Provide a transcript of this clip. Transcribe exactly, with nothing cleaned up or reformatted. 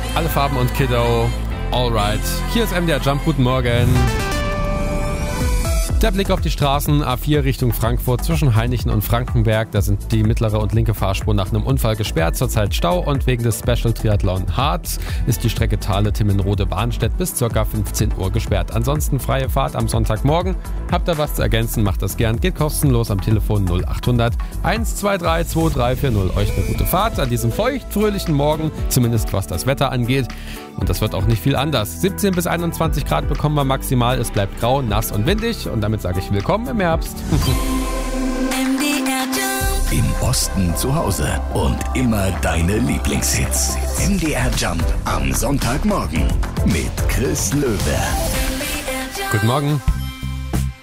Alle Farben und Kiddo. Alright. Hier ist M D R Jump. Guten Morgen. Der Blick auf die Straßen, A vier Richtung Frankfurt zwischen Hainichen und Frankenberg. Da sind die mittlere und linke Fahrspur nach einem Unfall gesperrt, zurzeit Stau, und wegen des Special Triathlon Hart ist die Strecke Thale-Timmenrode-Barnstedt bis ca. fünfzehn Uhr gesperrt. Ansonsten freie Fahrt am Sonntagmorgen. Habt ihr was zu ergänzen, macht das gern. Geht kostenlos am Telefon null achthundert eins zwei drei zwei drei vier null. Euch eine gute Fahrt an diesem feucht-fröhlichen Morgen, zumindest was das Wetter angeht. Und das wird auch nicht viel anders. siebzehn bis einundzwanzig Grad bekommen wir maximal. Es bleibt grau, nass und windig. Und damit sage ich willkommen im Herbst. Im Osten zu Hause und immer deine Lieblingshits. M D R Jump am Sonntagmorgen mit Chris Löwe. Guten Morgen.